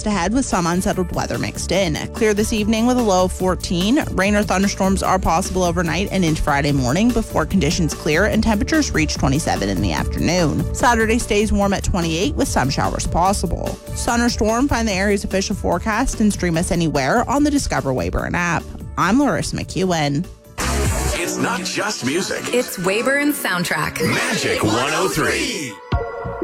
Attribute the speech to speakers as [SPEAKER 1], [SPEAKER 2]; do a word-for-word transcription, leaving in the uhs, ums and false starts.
[SPEAKER 1] just ahead with some unsettled weather mixed in. Clear this evening with a low of fourteen. Rain or thunderstorms are possible overnight and into Friday morning before conditions clear and temperatures reach twenty-seven in the afternoon. Saturday stays warm at twenty-eight with some showers possible. Sun or storm, find the area's official forecast and stream us anywhere on the Discover Weyburn app. I'm Larissa McEwen.
[SPEAKER 2] It's not just music.
[SPEAKER 3] It's Weyburn Soundtrack.
[SPEAKER 2] Magic one oh three.